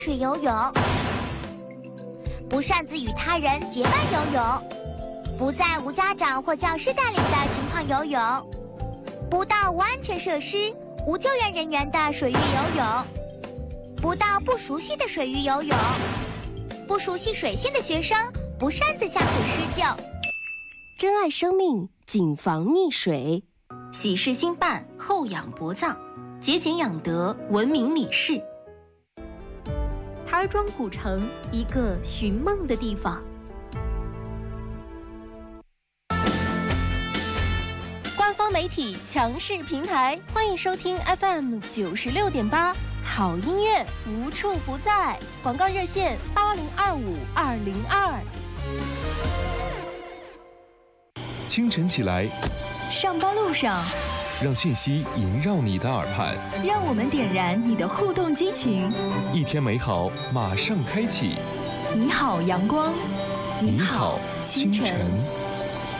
水游泳，不擅自与他人结伴游泳，不在无家长或教师带领的情况游泳，不到无安全设施、无救援人员的水域游泳，不到不熟悉的水域游泳，不熟悉水性的学生不擅自下水施救。 珍爱生命，谨防溺水。 喜事兴办，后养薄葬，节俭养德，文明礼事。 台儿庄古城，一个寻梦的地方。官方媒体强势平台，欢迎收听 FM 96.8，好音乐无处不在。广告热线8025-202。 清晨起来， 上班路上， 让讯息萦绕你的耳畔， 让我们点燃你的互动激情。 一天美好马上开启。 你好，阳光。 你好，清晨。